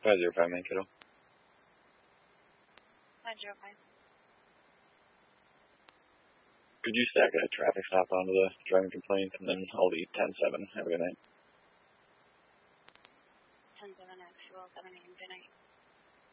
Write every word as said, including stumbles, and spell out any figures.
five zero five, man, kiddo. five zero five. Could you stack a traffic stop onto the driving complaint, and then I'll leave ten seven. Have a good night. ten seven actual, seven a m. Good night.